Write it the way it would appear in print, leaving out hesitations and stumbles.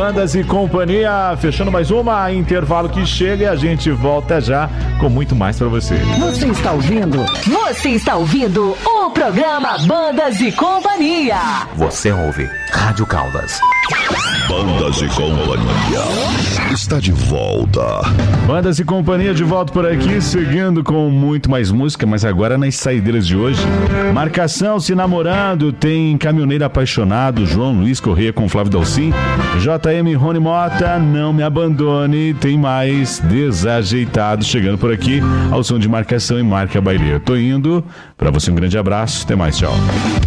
Bandas e Companhia, fechando mais uma, intervalo que chega e a gente volta já com muito mais pra você. Você está ouvindo o programa Bandas e Companhia. Você ouve Rádio Caldas. Bandas e Companhia está de volta. Bandas e Companhia de volta por aqui, seguindo com muito mais música, mas agora nas saideiras de hoje. Marcação, Se Namorando, tem Caminhoneiro Apaixonado, João Luiz Corrêa com Flávio Dalcin, JM Rony Mota, Não Me Abandone, tem mais Desajeitado chegando por aqui ao som de Marcação e Marca Baileira. Tô indo, pra você um grande abraço, até mais, tchau.